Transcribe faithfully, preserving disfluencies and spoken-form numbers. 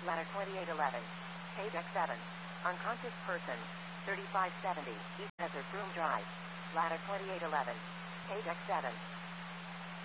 Ladder twenty-eight eleven. Page X seven. Unconscious person. thirty-five seventy. East Desert Broom Drive. Ladder twenty-eight eleven. Page X seven.